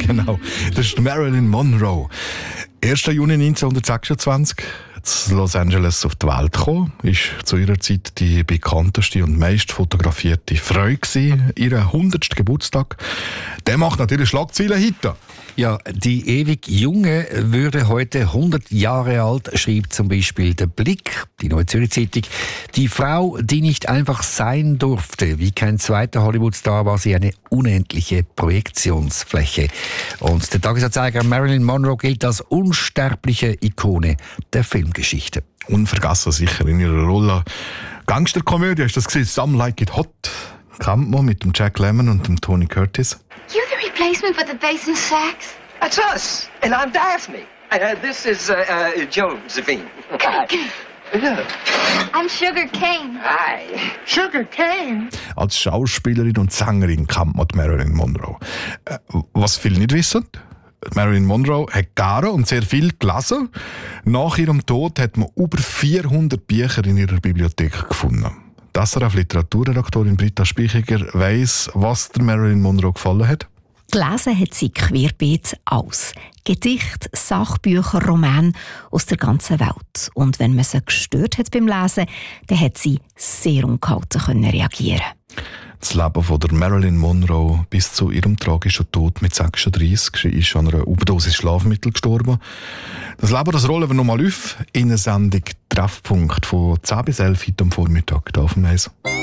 Genau, das ist Marilyn Monroe. 1. Juni 1926 in Los Angeles auf die Welt gekommen, ist zu ihrer Zeit die bekannteste und meist fotografierte Frau gewesen. Ihren 100. Geburtstag, der macht natürlich Schlagzeilen heute. Ja, die ewig Junge würde heute 100 Jahre alt, schrieb zum Beispiel der Blick, die Neue Zürcher Zeitung. Die Frau, die nicht einfach sein durfte. Wie kein zweiter Hollywood-Star war sie eine unendliche Projektionsfläche. Und der Tagesanzeiger Marilyn Monroe gilt als unsterbliche Ikone der Filmgeschichte. Unvergessen sicher in ihrer Rolle Gangsterkomödie, hast du das gesehen? Some Like It Hot. Kennt man mit dem Jack Lemmon und dem Tony Curtis. You're the replacement for the bass and sax? That's us, and I'm Daphne. This is Josephine. Yeah. I'm Sugar Cane. Hi. Sugar Cane. Als Schauspielerin und Sängerin kennt man Marilyn Monroe. Was viele nicht wissen, Marilyn Monroe hat gerne und sehr viel gelesen. Nach ihrem Tod hat man über 400 Bücher in ihrer Bibliothek gefunden. Die SRF-Literaturredaktorin Britta Spichiger weiss, was der Marilyn Monroe gefallen hat. Gelesen hat sie querbeet alles. Gedichte, Sachbücher, Romane aus der ganzen Welt. Und wenn man sie gestört hat beim Lesen, dann hat sie sehr ungehalten reagieren. Das Leben von der Marilyn Monroe bis zu ihrem tragischen Tod mit 36 ist an einer Überdosis Schlafmittel gestorben. Das Leben, das rollen wir nochmal auf in einer Sendung Treffpunkt von 10 bis 11 heute am Vormittag hier auf dem Eis.